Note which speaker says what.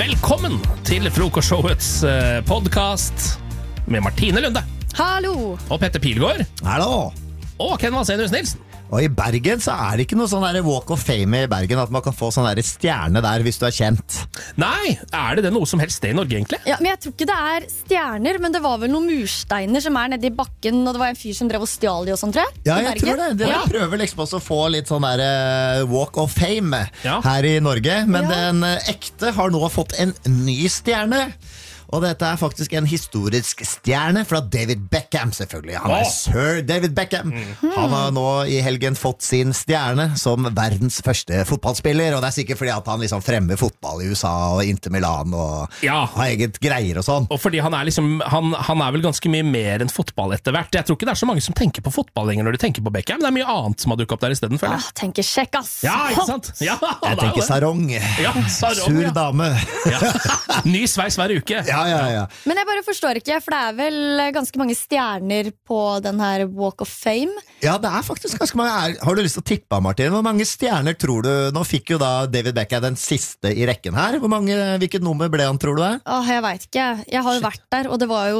Speaker 1: Velkommen til Frokostshowets podcast med Martine Lunde.
Speaker 2: Hallo!
Speaker 1: Og Petter Pilgaard.
Speaker 3: Hallo!
Speaker 1: Og Ken Vasenius Nilsen.
Speaker 3: Og i Bergen så det ikke noe sånn der walk of fame i Bergen, at man kan få sånn der stjerne der hvis du kjent.
Speaker 1: Nei, det noe som helst det i Norge egentlig?
Speaker 2: Ja, men jeg tror ikke det stjerner, men det var vel noen mursteiner som nede i bakken, og det var en fyr som drev og stjal de og sånn, tror jeg.
Speaker 3: Ja,
Speaker 2: I
Speaker 3: jeg
Speaker 2: Bergen.
Speaker 3: tror det. Dere prøver liksom også å få litt sånn der walk of fame her i Norge, men den ekte har nå fått en ny stjerne. Og dette faktisk en historisk stjerne fra David Beckham, selvfølgelig. Han Sir David Beckham. Han har nå i helgen fått sin stjerne som verdens første fotballspiller, og det sikkert fordi at han liksom fremmer fotball i USA og Inter Milan og har eget greier og sånn.
Speaker 1: Og fordi han liksom, han vel ganske mye mer enn fotball etter hvert. Jeg tror ikke det så mange som tenker på fotball lenger når de tenker på Beckham. Det mye annet som har dukket opp der i stedet, føler jeg.
Speaker 2: Tenker sjekk, ass.
Speaker 1: Ja, ikke sant? Ja,
Speaker 3: jeg tenker sarong.
Speaker 1: Sarong,
Speaker 3: Sur dame.
Speaker 1: Ny sveis hver uke.
Speaker 3: Ja.
Speaker 2: Men jeg bare forstår ikke, for det vel ganske mange stjerner på den her Walk of Fame.
Speaker 3: Ja, det faktisk ganske mange. Har du lyst til å tippe, Martin? Hvor mange stjerner tror du? Nå fikk jo da David Beckham den siste i rekken her. Hvilket nummer ble han, tror du det?
Speaker 2: Jeg vet ikke. Jeg har jo vært der, og det var jo